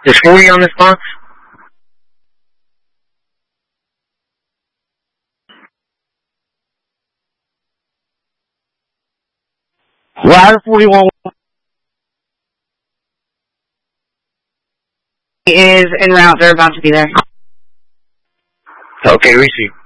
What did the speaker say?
There's 40 on this box? Ladder 41 is en route. They're about to be there. Okay, receive.